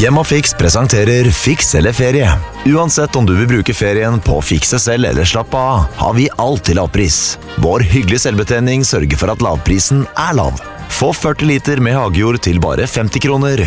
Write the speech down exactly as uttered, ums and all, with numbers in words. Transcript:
Hjem og Fiks presenterer Fiks eller ferie. Uansett om du vil bruke ferien på å fikse selv eller slappe av, har vi alt til lavpris. Vår hyggelige selvbetjening sørger for at lavprisen er lav. Få førti liter med hagejord til bare femti kroner.